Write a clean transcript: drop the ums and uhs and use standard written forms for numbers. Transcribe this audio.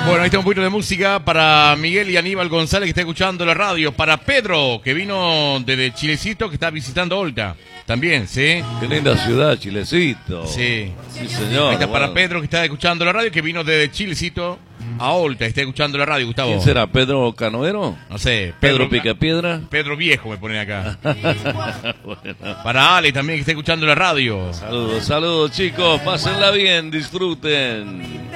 Bueno, ahí está un poquito de música para Miguel y Aníbal González, que está escuchando la radio. Para Pedro, que vino desde Chilecito, que está visitando Olta. También, ¿sí? Qué linda ciudad, Chilecito. Sí. Sí, señor. Ahí está para bueno. Pedro, que está escuchando la radio, que vino desde Chilecito a Olta. Está escuchando la radio, Gustavo. ¿Quién será? ¿Pedro Canoero? No sé. ¿Pedro Picapiedra? Pedro Viejo me ponen acá. Bueno. Para Ale también, que está escuchando la radio. Saludos, saludos, chicos. Pásenla bien, disfruten.